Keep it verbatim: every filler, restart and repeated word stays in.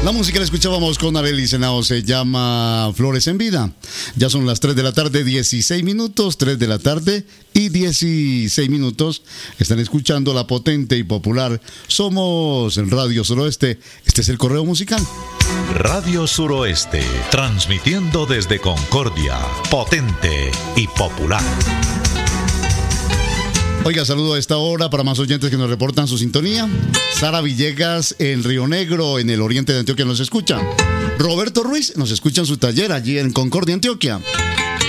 La música la escuchábamos con Arely Senao, se llama Flores en Vida. Ya son las tres de la tarde, dieciséis minutos, tres de la tarde y dieciséis minutos. Están escuchando la potente y popular Somos Radio Suroeste. Este es el correo musical. Radio Suroeste, transmitiendo desde Concordia, potente y popular. Oiga, saludo a esta hora para más oyentes que nos reportan su sintonía. Sara Villegas en Río Negro, en el oriente de Antioquia, nos escucha. Roberto Ruiz nos escucha en su taller allí en Concordia, Antioquia.